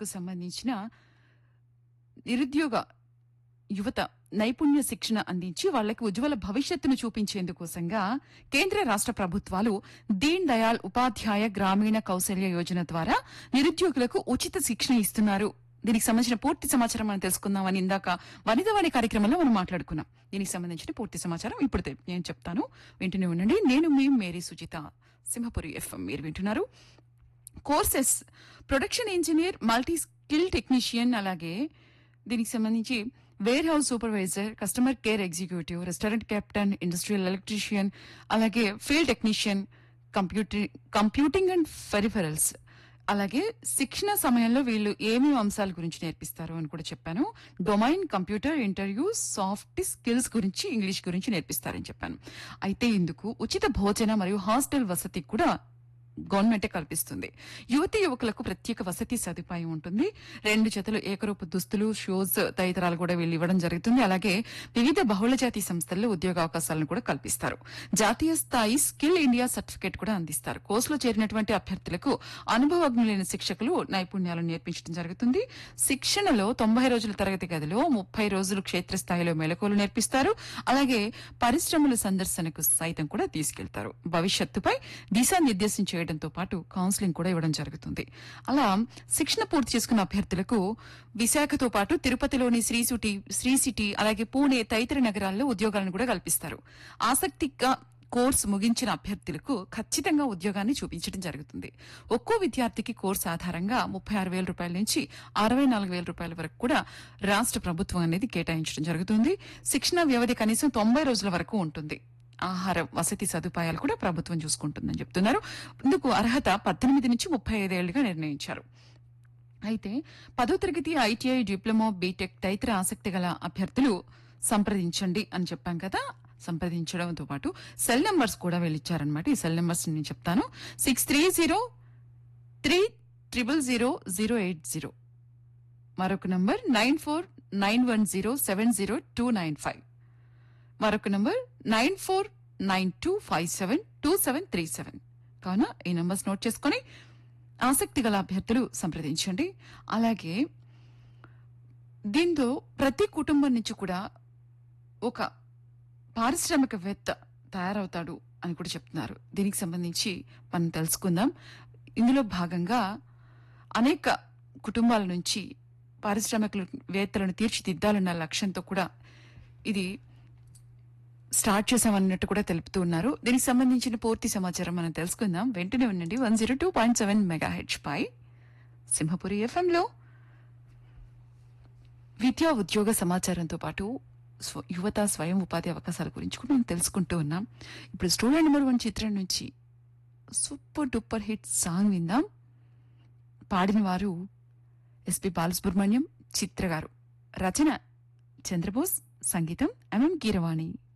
నిరుద్యోగులకు సంబంధించిన నిరుద్యోగ యువత నైపుణ్య శిక్షణ అందించి వాళ్లకు ఉజ్వల భవిష్యత్తును చూపించేందుకోసంగా కేంద్ర రాష్ట్ర ప్రభుత్వాలు దీన్ దయాళ్ ఉపాధ్యాయ గ్రామీణ కౌశల్య యోజన ద్వారా నిరుద్యోగులకు ఉచిత శిక్షణ ఇస్తున్నారు. దీనికి సంబంధించిన పూర్తి సమాచారం మనం తెలుసుకుందామని ఇందాక వనితవాణి కార్యక్రమంలో మనం మాట్లాడుకున్నాం. దీనికి సంబంధించిన పూర్తి సమాచారం ఇప్పుడు నేను చెప్తాను, వింటూనే ఉండండి. నేను మీ మేరీ సుజిత, సింహపురి ఎఫ్ఎం మీరు వింటున్నారు. Courses production engineer, multi skill technician, అలాగే దీనికి సంబంధించి wear house supervisor, customer care executive, restaurant captain, industrial electrician, అలాగే field technician, computing and peripherals. అలాగే శిక్షణ సమయంలో వీళ్ళు ఏమేమి అంశాల గురించి నేర్పిస్తారు అని కూడా చెప్పాను. Domain, computer, interviews, soft skills గురించి, ఇంగ్లీష్ గురించి నేర్పిస్తారని చెప్పాను. అయితే ఇందుకు ఉచిత భోజన మరియు హాస్టల్ వసతి కూడా గవర్నమెంటే కల్పిస్తుంది. యువతీ యువకులకు ప్రత్యేక వసతి సదుపాయం ఉంటుంది. 2 జతలు ఏకరూప దుస్తులు, షూస్ తదితరాలు కూడా వీళ్ళు ఇవ్వడం జరుగుతుంది. అలాగే వివిధ బహుళజాతి సంస్థల్లో ఉద్యోగ అవకాశాలను కూడా కల్పిస్తారు. జాతీయ స్థాయి స్కిల్ ఇండియా సర్టిఫికేట్ కూడా అందిస్తారు. కోర్సులో చేరినటువంటి అభ్యర్థులకు అనుభవజ్ఞులైన శిక్షకులు నైపుణ్యాలను నేర్పించడం జరుగుతుంది. శిక్షణలో 90 రోజుల తరగతి గదిలో 30 రోజులు క్షేత్రస్థాయిలో మెలకువలు నేర్పిస్తారు. అలాగే పరిశ్రమల సందర్శనకు సైతం కూడా తీసుకెళ్తారు. భవిష్యత్తుపై దిశానిర్దేశం చేయడంతో పాటు కౌన్సిలింగ్ కూడా ఇవ్వడం జరుగుతుంది. అలా శిక్షణ పూర్తి చేసుకున్న అభ్యర్థులకు విశాఖతో పాటు తిరుపతిలోని శ్రీ సిటీ, అలాగే పూణే తదితర నగరాల్లో ఉద్యోగాలను కూడా కల్పిస్తారు. ఆసక్తిగా కోర్సు ముగించిన అభ్యర్థులకు ఖచ్చితంగా ఉద్యోగాన్ని చూపించడం జరుగుతుంది. ఒక్కో విద్యార్థికి కోర్సు ఆధారంగా 36,000 రూపాయల నుంచి 64,000 రూపాయల వరకు కూడా రాష్ట్ర ప్రభుత్వం అనేది కేటాయించడం జరుగుతుంది. శిక్షణ వ్యవధి కనీసం 90 రోజుల వరకు ఉంటుంది. ఆహార వసతి సదుపాయాలు కూడా ప్రభుత్వం చూసుకుంటుందని చెప్తున్నారు. ఇందుకు అర్హత 18 నుంచి 35 ఏళ్లుగా నిర్ణయించారు. అయితే 10వ తరగతి, ఐటీఐ, డిప్లొమా, బీటెక్ తదితర ఆసక్తి గల అభ్యర్థులు సంప్రదించండి అని చెప్పాం కదా. సంప్రదించడంతో పాటు సెల్ నెంబర్స్ కూడా వెళ్ళిచ్చారనమాట. ఈ సెల్ నెంబర్స్ నేను చెప్తాను. 6303000080, మరొక నంబర్ 9491070295, మరొక నంబర్ 9492572737. కావున ఈ నంబర్స్ నోట్ చేసుకుని ఆసక్తి గల అభ్యర్థులు సంప్రదించండి. అలాగే దీంతో ప్రతి కుటుంబం నుంచి కూడా ఒక పారిశ్రామికవేత్త తయారవుతాడు అని కూడా చెప్తున్నారు. దీనికి సంబంధించి మనం తెలుసుకుందాం. ఇందులో భాగంగా అనేక కుటుంబాల నుంచి పారిశ్రామికవేత్తలను తీర్చిదిద్దాలన్న లక్ష్యంతో కూడా ఇది స్టార్ట్ చేశామన్నట్టు కూడా తెలుపుతూ ఉన్నారు. దీనికి సంబంధించిన పూర్తి సమాచారం మనం తెలుసుకుందాం. వెంటనే ఉండండి 102.7 మెగాహెర్ట్జ్ పై సింహపురి ఎఫ్ఎంలో విద్యా ఉద్యోగ సమాచారంతో పాటు యువత స్వయం ఉపాధి అవకాశాల గురించి కూడా మనం తెలుసుకుంటూ ఉన్నాం. ఇప్పుడు స్టూడెంట్ నెంబర్ 1 చిత్రం నుంచి సూపర్ డూపర్ హిట్ సాంగ్ విందాం. పాడిన వారు ఎస్పి బాలసుబ్రహ్మణ్యం, చిత్ర గారు. రచన చంద్రబోస్, సంగీతం ఎంఎం కీరవాణి.